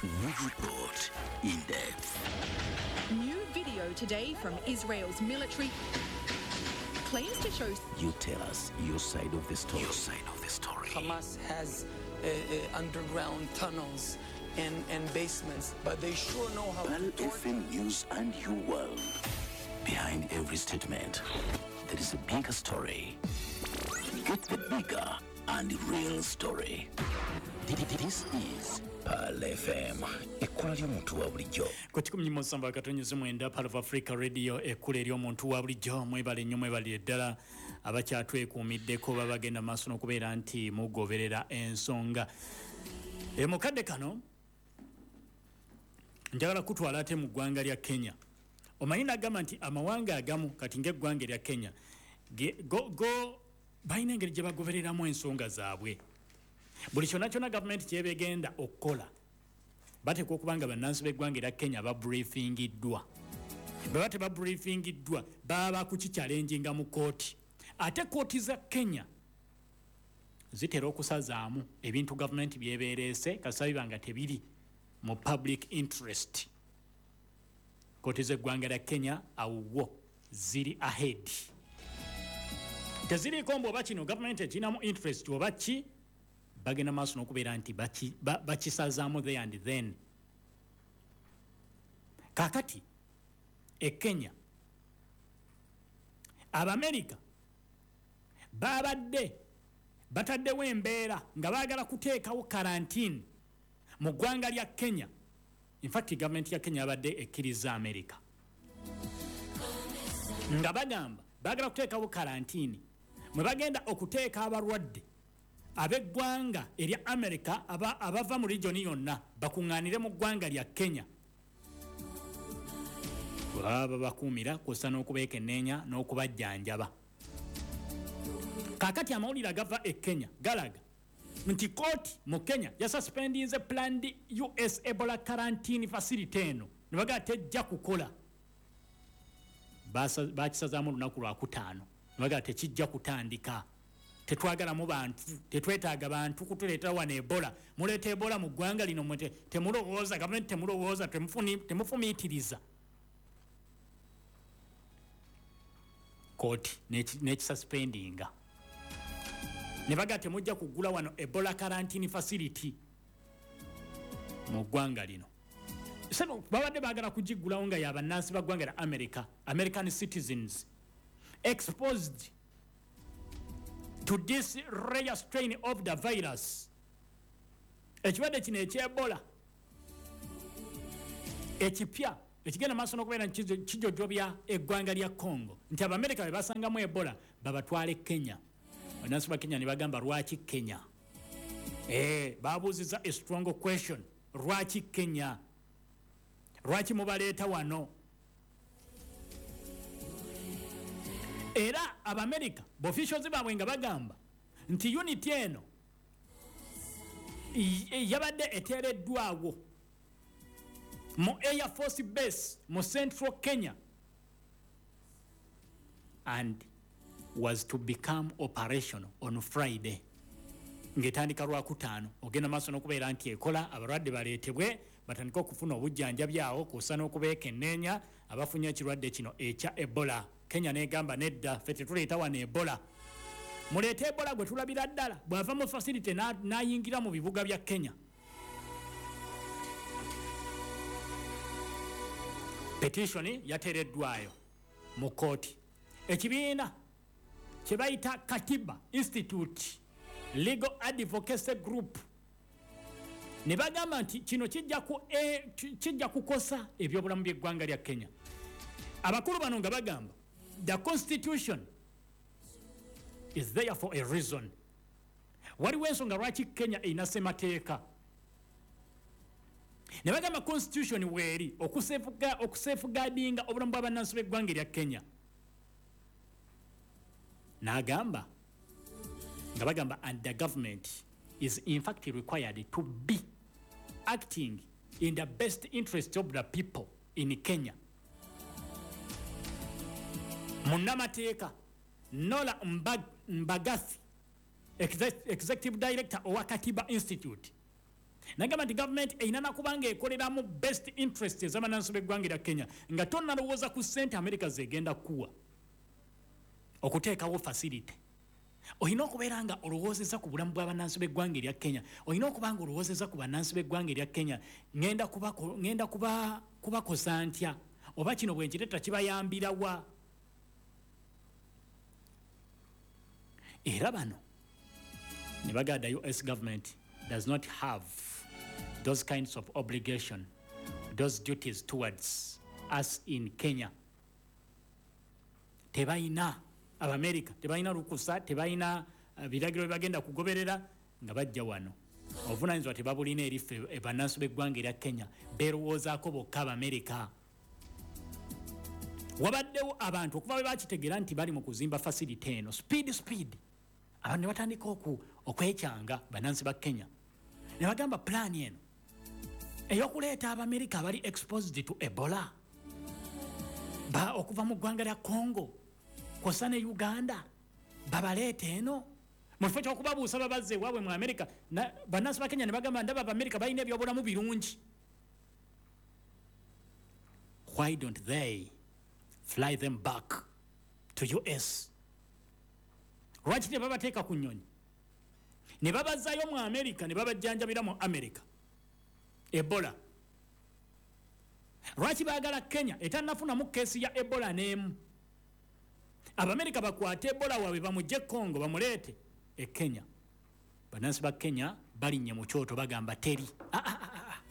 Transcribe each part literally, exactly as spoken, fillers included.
We report in depth. New video today from Israel's military claims to show. You tell us your side of the story. Your side of the story. Hamas has uh, uh, underground tunnels and, and basements, but they sure know how Pearl to F M News and your world. Behind every statement, there is a bigger story. Get the bigger and real story. This is Pearl F M. Ekula ly'omuntu wa bulijjo. Ku kikumi mu musanvu akatonnyeza mwenda Pearl of Africa Radio ekkula ery'omuntu wa bulijjo. Mwebale nnyo mwebale ddala abakyatwekuumiddeko babagenda maaso n'okubeera nti mugoberera ensonga. E mukadde kano njagala kutwala ate mu ggwanga lya Kenya. Omanyi nagamba nti amawanga agamu kati ng'eggwanga lya Kenya go, go balina engeri gye bagobereramu ensonga zaabwe. Buli kyonna kyonna gavumenti kyebegenda okukola bateekwa okuba nga bannansi b'eggwanga lya Kenya babriefingiddwa. Bwe bate babriefingiddwa baba kukichallenginga mu kooti. Ate kooti za Kenya zitera okusazaamu ebintu gavumenti byebeereese kasabiba nga tebiri mu public interest. Kooti z'eggwanga lya Kenya awo ziri ahead. Teziriiko mbu oba kino gavumenti ekinamu interest oba ki bagenda maaso n'okubeera nti bakisazaamu there and then. Kaakati e Kenya Abamerika babadde bataddewo embeera nga baagala kuteekawo karantini mu ggwanga lya Kenya. In fact gavumenti ya Kenya yabadde ekkiriza Amerika nga bagamba baagala kuteekawo karantini mwe bagenda okuteeka abalwadde ab'eggwanga erya Amerika aba abava mu region yonna bakuŋŋaanire mu ggwanga lya Kenya. Baba bakuumira kusa n'okubeekenneenya n'okubajjanjaba. Kaakati amawulire agava e Kenya galaga nti kooti mu Kenya yasuspendinze planned U S Ebola quarantine facility eno ne bagaa tejja kukola. Bakisazaamu olunaku lwakutaano ne bagaa tekijja kutandika. Tetwagala mu bantu, tetwetaaga bantu kutuleeta wana Ebola. Muleeta Ebola mu ggwanga lino mwete temulowooza gavumenti temulowooza temufuni temufumiitiriza. Kooti n'ekisuspendinga. Ne bagaa temujja kugula wano Ebola quarantine facility mu ggwanga lino. Sano babadde baagala kugiggulawo nga y'abannansi baggwanga lya America, American citizens exposed to this rare strain of the virus. Ekibadde kino eky'Ebola ekipya ekigenda maaso n'okubeera kijojjobya eggwanga lya Congo nti Abamerika bwe basangamu Ebola babatwale Kenya. Bannansi ba Kenya ne bagamba lwaki Kenya? Eh, babuuziza a strong question. Lwaki Kenya? Lwaki mubaleeta wano? Era Abamerika b'officials baabwe nga bagamba nti unit eno yabadde eteereddwawo mu Air Force Base mu Central Kenya and was to become operational on Friday. Ng'etandika lwakutaano ogenda maaso n'okubeera nti ekola abalwadde baleetebwe batandika okufuna obujjanjabi awo kusa n'okubeekenneenya abafunye ekirwadde kino ekya Ebola. Kenya negamba nedda ffe tetuleeta wano Ebola. Muleeta Ebola gwe tulabira ddala bw'ava mu facility n'ayingira mu bibuga bya Kenya. Petition yateereddwayo mu kooti. Ekibiina kye bayita Katiba Institute Legal Advocacy Group ne bagamba nti kino kijja ku e, kijja kukosa ebyobulamu by'eggwanga lya Kenya. Abakulu bano nga bagamba the constitution is there for a reason. Waliwo ensonga lwaki Kenya erina ssemateeka. Ne bagamba constitution weeri okusafeguardinga obulamu bw'abannansi b'eggwanga lya Kenya. N'agamba nga bagamba and the government is in fact required to be acting in the best interest of the people in Kenya. Munnamateeka Nola Mbagathi, Executive Director of Katiba Institute, nagamba nti gavumenti erina nakubanga ekoleramu best interest ez'abannansi b'eggwanga erya Kenya nga tonnalowooza ku ssente America zegenda kuwa okuteekawo facility. Olina okubeera nga olowoozezza ku bulamu bw'abannansi b'eggwanga erya Kenya, olina okuba nga olowoozezza ku bannansi b'eggwanga erya Kenya, ngenda kuba ngenda kuba kubakosa ntya oba kino bwe nkireta kibayambira wa. Era bano ne bagada U S government does not have those kinds of obligation, those duties towards us in Kenya. Tebaina Abamerica, tebaina lukusa, tebaina uh, biragiro bagenda kugoberera nga bajja wano. Ovunaanyizibwa tebabulina erife bannansi b'eggwanga erya Kenya berowoozaako bokka Abamerica. Wabaddewo abantu okuva bwe bakitegeera nti bali mu kuzimba facility eno speed speed abantu ne batandika okwekyanga bannansi ba Kenya ne bagamba plan eno ey'okuleeta Abamerica abali exposed to Ebola ba okuva mu ggwanga lya Congo kw'ossa ne Uganda babaleeta eno mu kifo ky'okubabuusa babazze ewaabwe mu America. Bannansi ba Kenya ne bagamba ndaba Abamerica balina ebyobulamu birungi. Why don't they fly them back to U S? Lwaki ne babateeka ku nnyonyi ne babazzayo mu America ne babajjanjabira mu America Ebola? Lwaki baagala Kenya etannafunamu keesi ya Ebola n'emu? Abamerica bakwate Ebola waabwe bamugye Congo bamuleete e Kenya. Bannansi ba Kenya balinnya mu kyoto bagamba teri. Ah, ah, ah, ah.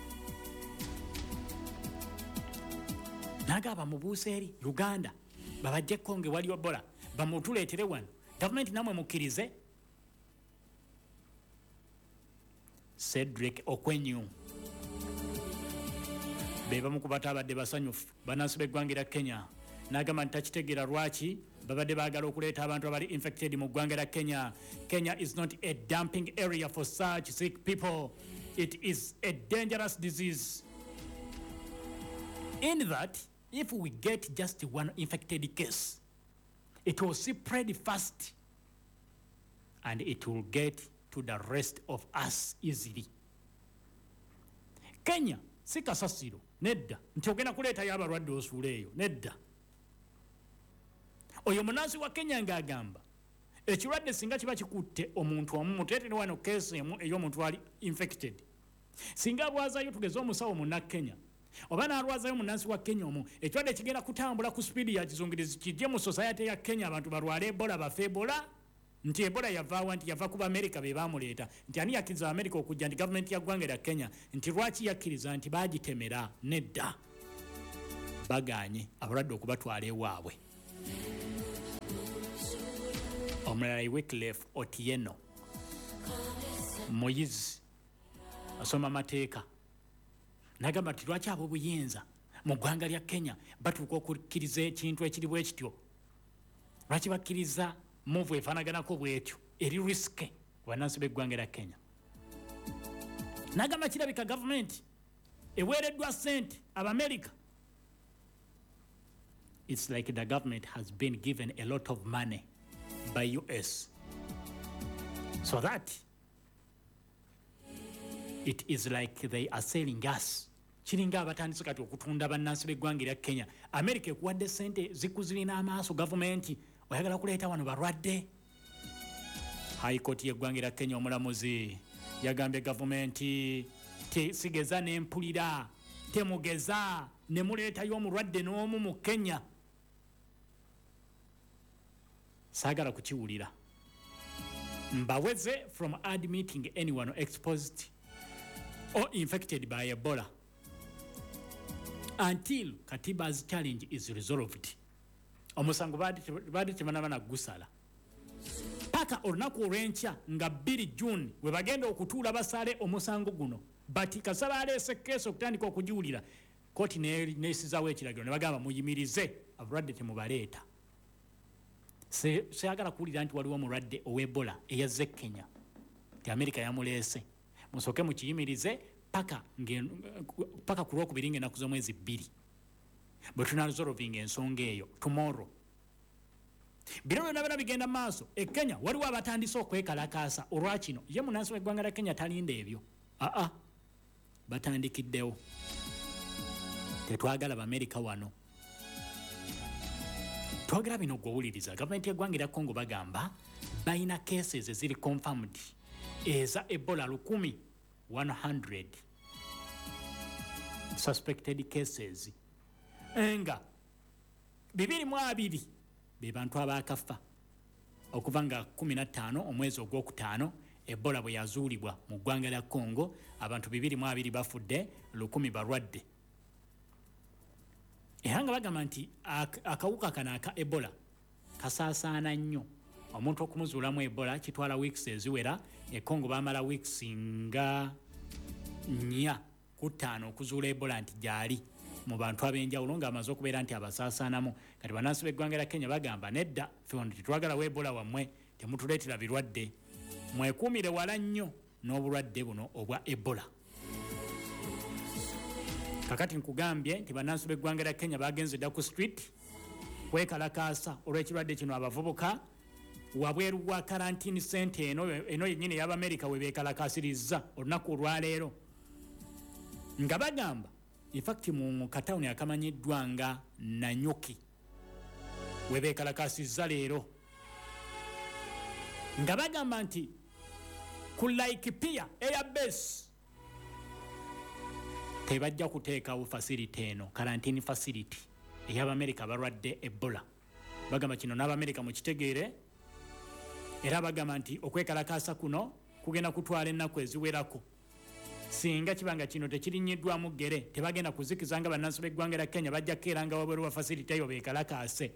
Nagaba mu Buseeri Uganda babajje Congo wali Ebola bamutuleetere wano. Gavumenti namwe mukkirize. Cedric Okwenyu beba mukubata abadde basanyufu bannansi b'eggwanga erya Kenya n'agamba nti takitegeera lwaki babadde baagala okuleeta abantu abali infected mu ggwanga erya Kenya. Kenya is not a dumping area for such sick people. It is a dangerous disease. In that, if we get just one infected case, it will spread fast and it will get to the rest of us easily. Kenya si kasasiro nedda nti ogenda kuleetayo abalwadde osuula eyo nedda. Oyo munansi wa Kenya ng'agamba ekirwadde singa kiba kikutte omuntu omu muteetere wano keesi emu ey'omuntu ali infected, singa alwazayo tugeze omusawo munna Kenya oba n'alwazayo munansi wa Kenya omu, ekirwadde kigenda kutambula ku sipiidi ya kizungirizi kijje mu society ya Kenya abantu balwale Ebola bafe Ebola. Nti Ebola yavaawa nti yava kuba America be baamuleeta nti ani yakkiriza America okujja nti gavumenti ya ggwanga lya Kenya nti lwaki yakkiriza nti baagitemera nedda baganye abalwadde okubatwala ewaabwe. Omulala Wycliffe Otieno muyizi asoma amateeka n'agamba nti lwaki ab'obuyinza mu ggwanga lya Kenya batuuka okukkiriza ekintu ekiri bwe kityo, lwaki bakkiriza move efaanaganako bwetyo eri risike bannansi b'eggwanga lya Kenya. N'agamba kirabika gavumenti eweereddwa ssente Abamerica. It's like the government has been given a lot of money by U S so that it is like they are selling us. Kiringa abatandise kati okutunda bannansi b'eggwanga lya Kenya. America ekuwadde ssente zikuzirina amaaso gavumenti oyagala kuleeta wano balwadde. High Court y'eggwanga lya Kenya omulamuzi yagambye gavumenti sigeza n'empulira temugeza ne muleetayo omulwadde n'omu mu Kenya. Saagala kukiwulira. Mbaweze from admitting anyone exposed or infected by Ebola until Katiba's challenge is resolved. Omusango baadi tebanaba nagusala paka olunaku olw'enkya nga bbiri June we bagenda okutuula basale omusango guno, bati Kasaba aleese keesi okutandika okugiwulira. Kooti neesizaawo ekiragiro ne bagamba muyimirize abalwadde temubaleeta. Seyagala kuwulira nti waliwo omulwadde ow'Ebola eyazze Kenya ti America yamuleese. Musooke mukiyimirize paka paka ku lwokubiri ng'ennaku z'omwezi bbiri bwe tunaalozolovinga ensonga eyo tomorrow. Bino byonna byonna bigenda maaso. E Kenya waliwo abatandise okwekalakaasa olwakino ye munansi w'eggwanga lya Kenya talinda ebyo. aa batandikiddewo tetwagala b'Amerika wano twagala bino gwowuliriza gavumenti y'eggwanga erya Congo bagamba balina cases eziri confirmed eza Ebola lukumi one hundred suspected cases enga bibiri mu abiri be bantu abakafa okuva nga kumi na ttaano omwezi ogwokutaano Ebola bwe yazuulibwa mu ggwanga lya Congo abantu bibiri mu abiri bafudde lukumi balwadde era nga bagamba nti akawuka kano aka Ebola kasaasaana nnyo omuntu okumuzuulamu Ebola kitwala weeks eziwera e Congo bamala weeks nga nnya ku ttaano okuzuula Ebola nti gyali mu bantu ab'enjawulo ng'amaze okubeera nti abasaasaanamu kati bannansi b'eggwanga lya Kenya bagamba nedda ffe wano tetwagalawo Ebola wammwe temutuleetera birwadde mwekuumire wala nnyo n'obulwadde buno obwa Ebola kakati nkugambye nti bannansi b'eggwanga lya Kenya bagenze dda ku street kwekalakaasa olw'ekirwadde kino abavubuka wabweru wa karantini sente eno eno yennyini y'Abamerika we beekalakaasirizza olunaku olwaleero nga bagamba in fact mu katawuni akamanyiddwa nga Nanyuki we beekalakaasizza leero nga bagamba nti ku Laikipia airbase tebajja kuteekawo facility eno karantini facility ey'Abamerika balwadde Ebola bagamba kino n'Abamerika mu kitegeere era bagamba nti okwekalakaasa kuno kugenda kutwala ennaku eziwerako singa kibanga kino tekirinyiddwamu ggere tebagenda kuzikiza nga bannansi b'eggwanga lya Kenya bajja kukeeranga wabweru wa facility eyo beekalakaase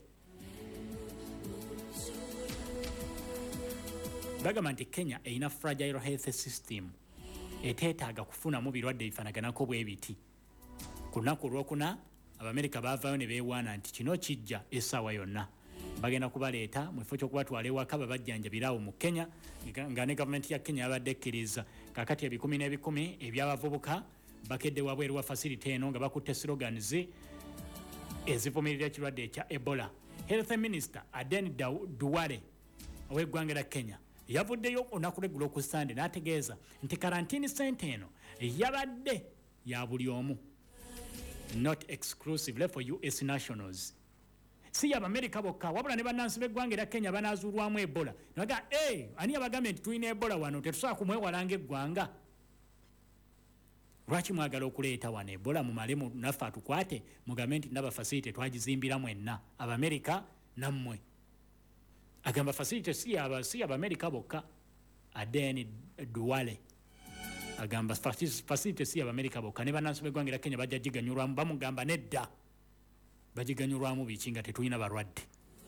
bagamba nti Kenya erina fragile health system eteetaaga kufunamu birwadde bifanaganako bwe biti ku lunaku olwokuna Abamerika baavaayo ne beewaana nti kino kijja essaawa yonna bagenda kubaleeta mu kifo ky'okubatwala ewaka babajjanjabiraawo mu Kenya nga ne gavumenti ya Kenya yabadde ekkiriza kakati ebikumi n'ebikumi eby'abavubuka bakedde wabweru wa facility eno nga bakutte slogans ezivumirira ekirwadde ekya Ebola. Health Minister Aden Duwale ow'eggwanga lya Kenya yavuddeyo olunaku lw'eggulo ku Sande n'ategeeza nti karantini sente eno yabadde ya buli omu not exclusively for U S nationals si y'Abamerika bokka wabula ne bannansi b'eggwanga erya Kenya banaazuulwamu Ebola naga eh ani yabagambye nti tulina Ebola wano tetusobola kumwewalanga eggwanga lwaki mwagala okuleeta wano Ebola mumale naffe atukwate mugambe nti ndaba facility twagizimbira mwenna Abamerika nammwe agamba facility si yaba si y'Abamerika bokka Aden Duwale agamba facility si y'Abamerika bokka ne bannansi b'eggwanga erya Kenya bajja giganyulwamu bamugamba nedda bagiganyulwamu biki nga tetulina balwadde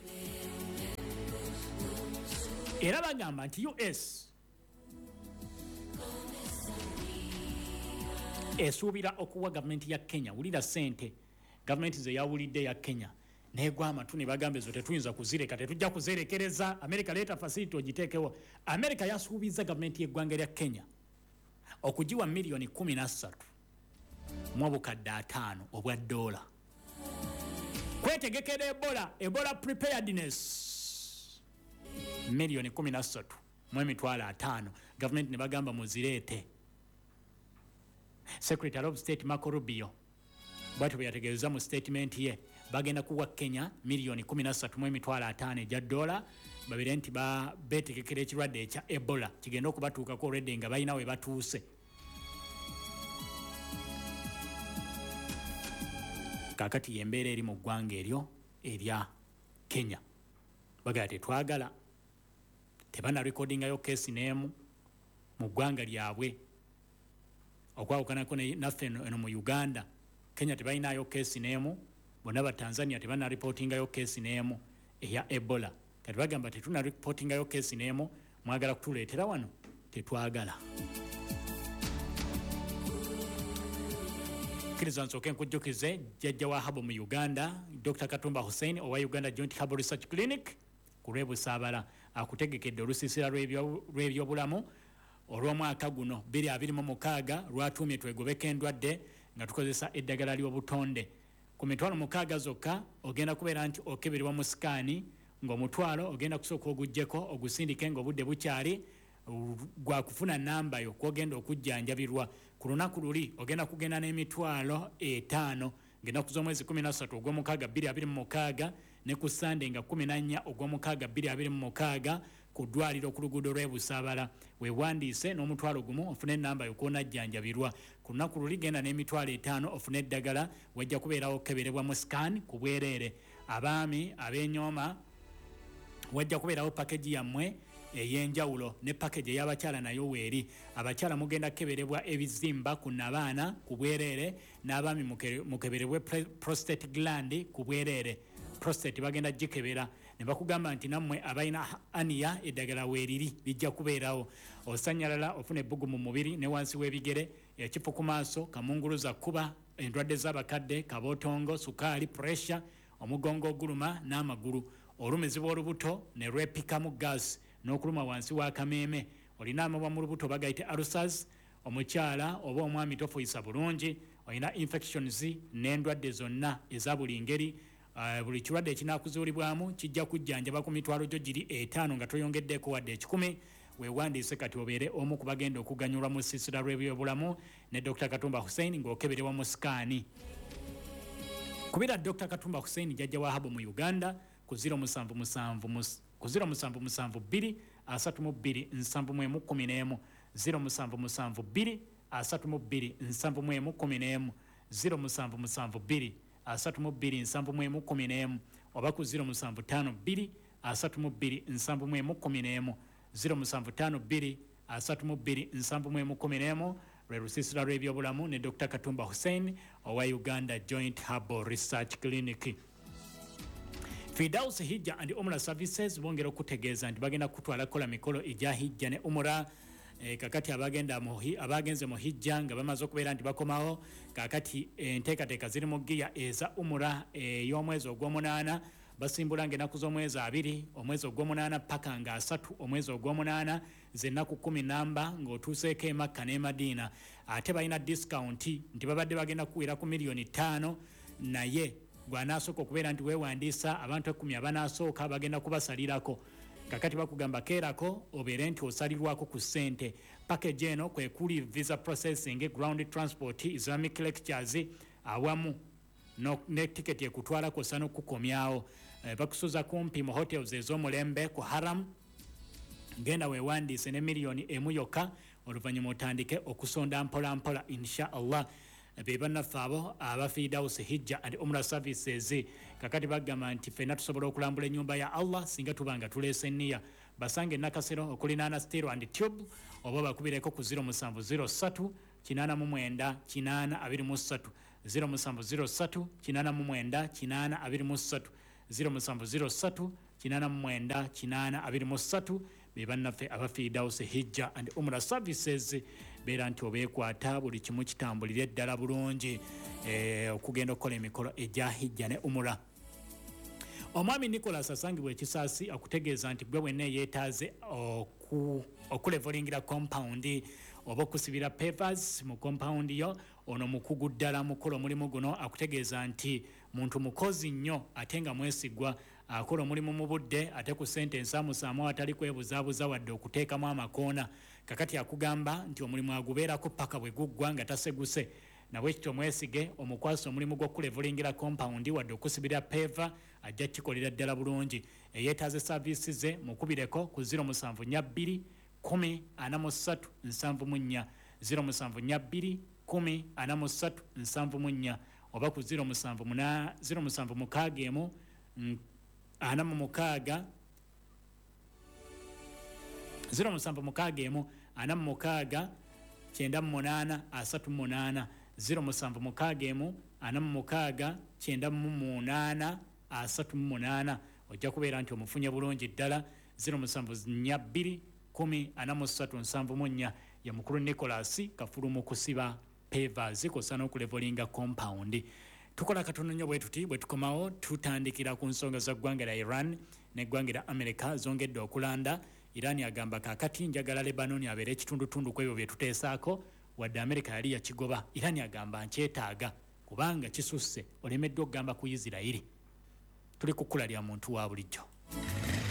era bagamba nti U S esuubira okuwa gavumenti ya Kenya wulira ssente gavumenti ze yawulidde ya Kenya negwa amatu ne bagamba ezo tetuyinza kuzireka tetujja kuzerekereza Amerika leeta facility ogiteekewo Amerika yasuubiza gavumenti y'eggwanga lya Kenya okugiwa miliyoni kumi na ssatu mu obukadde ataano obwa ddoola kwetegekera Ebola Ebola preparedness miliyoni kumi na ssatu mu emitwalo ataano gavumenti ne bagamba muzireete Secretary of State Marco Rubio bwatyo bwe yategeeza mu statement ye bagenda kuwa Kenya miliyoni kumi na ssatu mu emitwalo ataano egya ddoola babire nti beetegekera ekirwadde ekya Ebola kigenda okubatuukako olwedde nga balina we batuuse kakati yembeera eri mu ggwanga eryo erya Kenya bagala tetwagala tebana recordingayo keesi n'emu mu ggwanga lyabwe okwawukanako naffe eno mu Uganda Kenya tebalinayo keesi n'emu bonna ba Tanzania tebana reportingayo keesi n'emu eya Ebola kati bagamba tetuna reportingayo keesi n'emu mwagala kutuleetera wano tetwagala Kiriza nsooke nkujjukize jjajja wa habo mu Uganda Doctor Katumba Hussein owa Uganda Joint Herbal Research Clinic ku Lwebusaabala akutegekedde olusiisira lw'ebyobulamu olw'omwaka guno bbiri abiri mu mukaaga lwatuumye twegobeka endwadde nga tukozesa eddagala ly'obutonde ku mitwalo mukaaga zokka ogenda kubeera nti okeberwa mu sikaani ng'omutwalo ogenda kusooka oguggyeko ogusindike ng'obudde bukyali gwa kufuna namba yo kwogenda okujjanjabirwa ku lunaku luli ogenda kugenda n'emitwalo etaano ng'ennaku z'omwezi kumi na ssatu ogw'omukaaga bbiri abiri mu mukaaga ne ku sande nga kumi na nnya ogw'omukaaga bbiri abiri mu mukaaga ku ddwaliro ku luguudo lw'e Busaabala weewandiise n'omutwalo gumu ofune ennamba yo kw'onajjanjabirwa ku lunaku luli genda n'emitwalo etaano ofune eddagala wajja kubeerawo okukeberebwa mu scan ku bwereere abaami ab'enyooma wajja kubeerawo pakeji yammwe ey'enjawulo ne pakeji ey'abakyala nayo weeri abakyala mugenda kukeberebwa ebizimba ku nabaana ku bwereere n'abaami mukeberebwe prostate gland ku bwereere prostate bagenda gikebera ne bakugamba nti nammwe abalina aniya eddagala weeriri lijja kubeerawo osanyalala ofuna ebbugu mu mubiri ne wansi w'ebigere ekifu ku maaso kamunguluza kuba endwadde z'abakadde kabootongo sukaali pressure omugongo oguluma n'amagulu olumizibwa olubuto ne lwepikamu gas n'okuluma wansi w'akameeme olina amabwa mu lubuto bagayite ulcers omukyala oba omwami tofuyisa bulungi olina infections n'endwadde zonna eza buli ngeri uh, buli kirwadde ekinaakuzuulibwamu kijja kujjanjaba ku mitwalo gyo giri etaano nga toyongeddeko wadde ekikumi weewandiise kati obeere omu ku bagenda okuganyulwa mu ssiisira lw'ebyobulamu ne Dr Katumba Hussein ng'okeberebwa mu sikaani kubira Dr Katumba Hussein jjajja wa habo mu Uganda ku ziro musanvu musanvu ku ziro musanvu musanvu bbiri asatu mu bbiri nsanvu mu emu kkumi n'emu ziro musanvu musanvu bbiri asatu mu bbiri nsanvu mu emu kkumi n'emu ziro musanvu musanvu bbiri asatu mu bbiri nsanvu mu emu kkumi n'emu oba ku ziro musanvu ttaano bbiri asatu mu bbiri nsanvu mu emu kkumi n'emu ziro musanvu ttaano bbiri asatu mu bbiri nsanvu mu emu kkumi n'emu lwe lusiisira lw'ebyobulamu ne Dr Katumba Hussein owa Uganda Joint Herbal Research Clinic. Fidaus Hijja and Umrah Services bongera okutegeeza nti bagenda kutwala kola mikolo ejja hijja ne umrah e, kakati abagenda muhi abagenze mu hijja nga bamaze okubeera nti bakomawo kakati enteekateeka ziri mu giya eza umrah ey'omwezi ogw'omunaana basimbula ng'ennaku z'omwezi abiri omwezi ogw'omunaana paka nga asatu omwezi ogw'omunaana z'ennaku kumi namba ng'otuuseeko e Makka ne Madiina ate balina discount nti babadde bagenda kuwera ku miliyoni ttaano naye gwanasooka okubeera nti weewandiisa abantu ekkumi abanaasooka bagenda kubasalirako kakati bakugamba keerako obeere nti osalirwako ku ssente package eno kwe kuli visa processing ground transport islamic lectures awamu no, ne tiketi ekutwala kosa n'okukomyawo e, bakusuza kumpi mu hotels ez'omulembe ku haram genda weewandiise ne miliyoni emu yokka oluvannyuma otandike okusonda mpola mpola insha allah be bannaffe abo aba Fidaus Hijja and Umrah Services kakati bagamba nti ffenna tusobola okulambula ennyumba ya Allah singa tubanga tuleese nniya basange nakasero okulinaana stero and tube oba bakubireko ku ziro musanvu ziro ssatu kinaana mu mwenda kinaana abiri mu ssatu ziro musanvu ziro ssatu kinaana mu mwenda kinaana abiri mu ssatu ziro musanvu ziro ssatu kinaana mu mwenda kinaana abiri mu ssatu be bannaffe aba Fidaus Hijja and Umrah Services beera nti obeekwata buli kimu kitambulire eddala bulungi eh, okugenda okukola emikolo egya hijja ne umrah. Omwami Nicholas asangibwa ekisaasi akutegeeza nti gwe wenna yeetaaze oku, okulevolingira compound oba okusibira papers mu compound yo ono mukugu ddala mukola omulimu guno akutegeeza nti muntu mukozi nnyo ate nga mwesigwa akola omulimu mu budde ate ku ssente ensaamusaamu atali kwebuzaabuza wadde okuteekamu amakoona kakati akugamba nti omulimu agubeerako paka bwe guggwa nga taseguse nabwe kityo mwesige omukwasa omulimu gw'okulevolingira compound wadde okusibira peva ajja kikolera ddala bulungi eyeetaaze saavisi ze mukubireko ku ziro musanvu nnya bbiri kumi ana mu ssatu nsanvu mu nnya ziro musanvu nnya bbiri kumi ana mu ssatu nsanvu mu nnya oba ku ziro musanvu muna ziro musanvu mukaaga emu ana mu mukaaga ziro musanvu mukaaga emu ana mu mukaaga kyenda mu munaana asatu mu munaana ziro musanvu mukaaga emu ana mu mukaaga kyenda mu munaana asatu mu munaana ojja kubeera nti omufunye bulungi ddala ziro musanvu nnya bbiri kumi ana mu ssatu nsanvu mu nnya ya mukulu Nicholas kafulu mu kusiba pavers kosa n'okulevolinga compound. Tukola katono nnyo bwe tuti bwe tukomawo tutandikira ku nsonga za ggwanga lya Iran n'eggwanga lya America zongedde okulanda. Iran agamba kakati njagala Lebanon abeere ekitundutundu ku ebyo bye tuteesaako wadde America yali yakigoba. Iran agamba nkyetaaga kubanga kisusse olemeddwa okugamba ku Isirairi tuli ku kkula lya muntu wa bulijjo.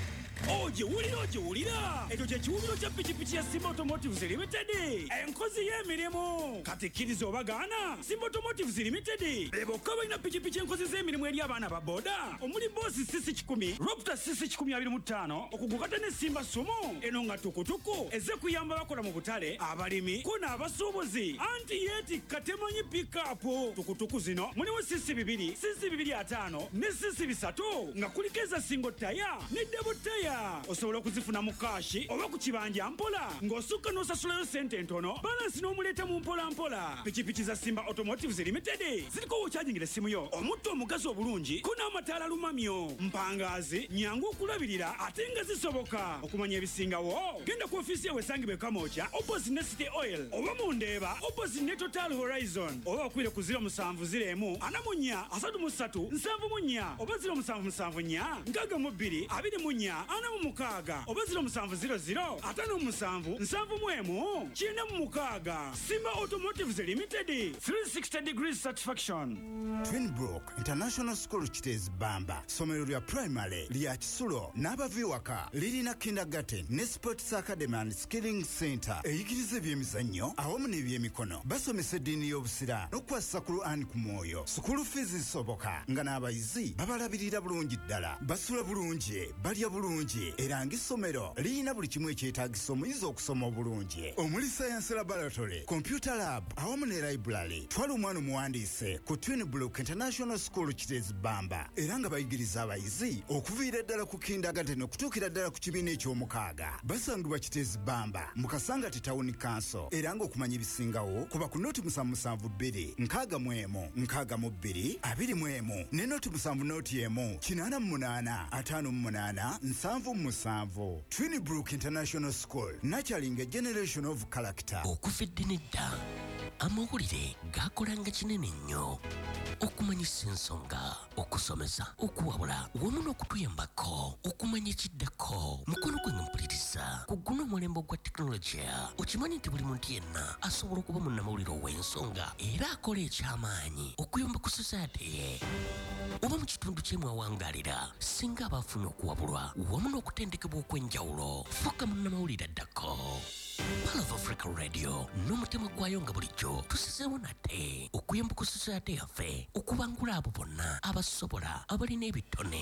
oje wulira oje wulira ekyo kye kiwumiro kya pikipiki ya Simba Automotives Limited enkozi y'emirimu kati kkiriza obagaana Simba Automotives Limited bokka balina pikipiki enkozi z'emirimu eri abaana ba boda omuli boosi sisi kikumi Raptor sisi kikumi abiri mu ttaano okugukata ne Simba Sumo eno nga tukutuku eze kuyamba bakola mu butale abalimi ko n'abasuubuzi anti yeeti katemanyi pikapu tukutuku zino mulimu sisi bibiri sisi bibiri ataano ne sisi bisatu nga kuliko eza singo taya ne debo taya osobola okuzifuna mu kaashi oba ku kibanja mpola ng'osukka n'osasulayo sente ntono balansi n'omuleeta mu mpola mpola pikipiki za Simba Automotives Limited ziriko wokyajingira essimu yo omutto omugazi obulungi ko n'amataala lumamyo mpangaazi nyangu okulabirira ate nga zisoboka okumanya ebisingawo genda ku ofiisi yawe esangibwe Kamoocha opposite ne City Oil oba mu Ndeeba opposite ne Total Horizon oba okwire ku ziro musanvu ziro emu ana mu nnya asatu mu ssatu nsanvu mu nnya oba ziro musanvu musanvu nnya nkaaga mu bbiri abiri mu nnya ana mu mukaaga oba ziro musanvu ziro ziro ataano mu musanvu nsanvu mu emu kyenda mu mukaaga Simba Automotives Limited three sixty degrees satisfaction. Twinbrook International School Kitezi Bamba somero lya primary lya Kisulo n'abaviwaka lirina kindergarten ne sports academy and skilling center eyigiriza ebyemizannyo awamu n'ebyemikono basomesa eddiini y'obusira n'okukwasa ku Quran ku mwoyo school fees zisoboka nga n'abayizi babalabirira bulungi ddala basula bulungi balya bulungi era ng'essomero lirina buli kimu ekyetaagisa omuyizi okusoma obulungi omuli science laboratory computer lab awamu ne library twala omwana omuwandiise ku Twinbrook International School Kitezi Bamba era nga bayigiriza abayizi okuviira ddala ku kindergarten okutuukira ddala ku kibiina eky'omukaaga basangibwa Kitezi Bamba mu Kasangati Town Council era ng'okumanya ebisingawo kuba ku noti musanvu musanvu bbiri nkaaga mu emu nkaaga mu bbiri abiri mu emu ne noti musanvu noti emu kinaana mu munaana ataano mu munaana nsanvu mu musanvu Twinbrook International School nurturing a generation of character. Okufidde nedda amawulire gakolanga kinene nnyo okumanyisa ensonga okusomesa okuwabula wamu n'okutuyambako okumanya ekiddako mukono gwe mpuliriza ku guno omulembe gwa tekinologiya okimanyi nti buli muntu yenna asobola okuba munnamawulire ow'ensonga era akola eky'amaanyi okuyamba ku society ye oba mu kitundu kyemwawangaalira singa abaafuna okuwabulwa wamu n'okutendekebwa okw'enjawulo fuuka munnamawulire addako Pearl of Africa Radio n'omutima gwayo nga bulijjo tusizeewo nate okuyamba ku society yaffe okubangula abo bonna abasobola abalina ebitone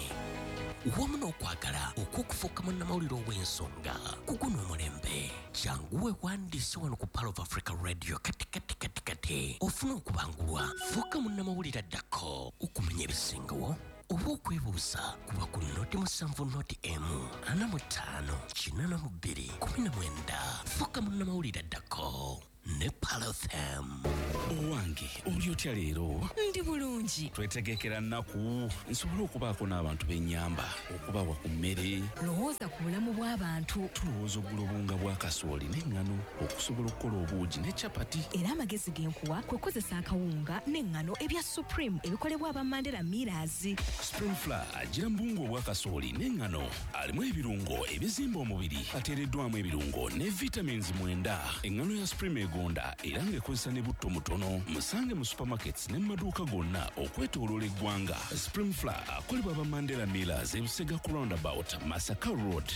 wamu n'okwagala okw'okufuuka munnamawulire ow'ensonga ku guno omulembe jangu weewandiise wano ku Pearl of Africa Radio kati kati kati kati ofuna okubangulwa fuuka munnamawulire addako okumanya ebisingawo oba okwebuuza kuba ku noti musanvu noti emu ana mu ttaano kinaana mu bbiri kumi na mwenda fuuka munnamawulire addako ne Pearl F M. Owange oli otya leero? Ndi bulungi. Twetegekera nnaku nsobola okubaako n'abantu b'ennyamba okubawa ku mmere. Lowooza ku bulamu bw'abantu. Tulowooza oggula obunga bwa kasooli n'eŋŋano okusobola okukola obuugi ne capati. Era amagezi g'enkuwa kwe kukozesa akawunga n'eŋŋano ebya Supreme ebikolebwa aba Mandela Millers. Spring Flour agira mu buwunga obwa kasooli n'eŋŋano alimu ebirungo ebizimba omubiri ateereddwamu ebirungo ne vitamins mwenda. Eŋŋano ya Supreme gonda era ng'ekozesa ne butto mutono musange mu supermarkets ne mu maduuka gonna okwetooloola eggwanga. Spring Flour akolebwa aba Mandela Millers e Busega ku roundabout Masaka Road.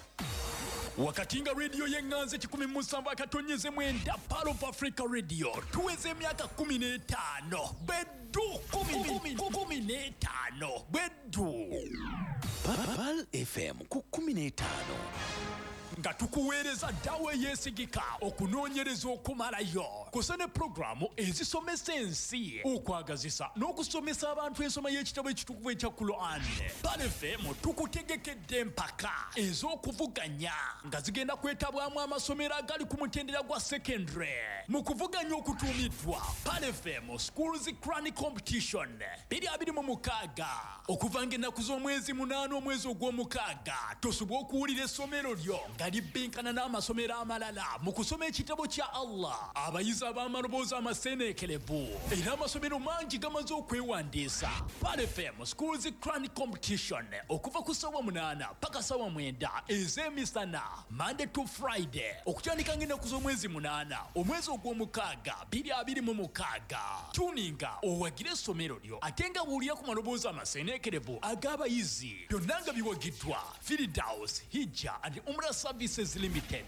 Wakati nga radio y'enganze kikumi mu musanvu akatonyeze mwenda Pearl of Africa Radio tuweze emyaka kumi n'etaano beddu kumi n'etaano beddu Pearl F M ku kumi n'etaano nga tukuweereza ddawo eyeesigika okunoonyereza okumalayo kusa ne pulogulaamu ezisomesa ensi okwagazisa n'okusomesa abantu ensoma y'ekitabo ekitukuvu ekya Quran. Pearl F M tukutegekedde empaka ez'okuvuganya nga zigenda kwetabwamu amasomero agali ku mutendera gwa secondary mu kuvuganya okutuumiddwa Pearl F M Schools Quran Competition biri abiri mu mukaaga okuva ng'ennaku z'omwezi munaana omwezi ogw'omukaaga tosobwa okuwulira essomero lyo nga talibinkana n'amasomero amalala mu kusoma ekitabo kya Allah. Abayizi ab'amaloboozi amaseeneekerevu era amasomero mangi gamaze okwewandiisa. Pal F M Schools Crown Competition okuva ku ssaawa munaana paka ssaawa mwenda ez'emisana Monday to Friday okutandika ng'ennaku z'omwezi munaana omwezi ogw'omukaaga bbiri abiri mu mukaaga. Tuninga owagire essomero lyo ate nga buulira ku maloboozi amaseeneekerevu ag'abayizi byonna nga biwagiddwa Firdaus Hijja and Umrah Services Limited.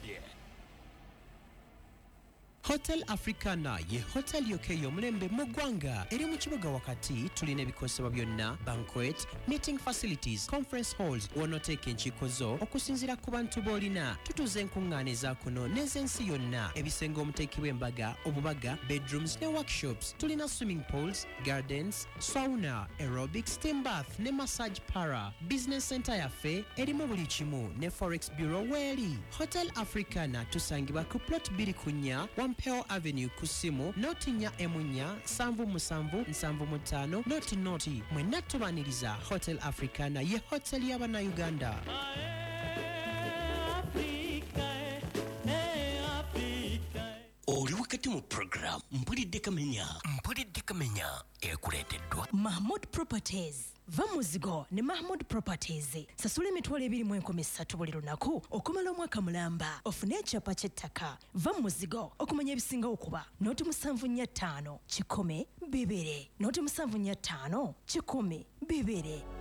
Hotel Africana ye hotel yoke y'omulembe mu ggwanga eri mu kibuga wakati. Tulina ebikosebwa byonna: banquet, meeting facilities, conference halls w'onooteeka enkiiko zo okusinziira ku bantu b'olina. Tutuuza enkuŋŋaana eza kuno n'ez'ensi yonna, ebisenge omuteekebwa embaga, obubaga, bedrooms ne workshops. Tulina swimming pools, gardens, sauna, aerobics, steam bath ne massage para. Business center yaffe erimu buli kimu ne forex bureau weeri. Hotel Africana tusangibwa ku plot bbiri kunnya Wampeo Avenue kusimu noti nnya emunya sanvu musanvu nsanvu mutaano noti noti. Mwenna tubaniriza Hotel Africana ye hotel y'Abannayuganda. Oli wakati mu program Mpulidde Kamenya. Mpulidde Kamenya ekuleeteddwa Mahmood Properties. Va muzigo ne Mahmood Properties. Sasula emitwalo ebiri mu enkumi ssatu buli lunaku okumala omwaka mulamba. Ofune ekyapa ky'ettaka. Va muzigo okumanya ebisinga okuba noti musanvu nnya ttaano kikumi bibiri. Noti musanvu nnya ttaano kikumi bibiri.